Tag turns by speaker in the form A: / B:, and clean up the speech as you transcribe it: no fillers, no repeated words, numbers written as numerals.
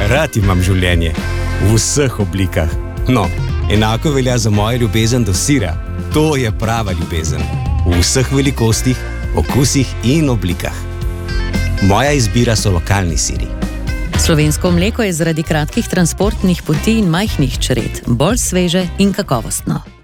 A: Rad imam življenje. V vseh oblikah. No, enako velja za mojo ljubezen do sira. To je prava ljubezen. V vseh velikostih, okusih in oblikah. Moja izbira so lokalni siri.
B: Slovensko mleko je zaradi kratkih transportnih poti in majhnih čred bolj sveže in kakovostno.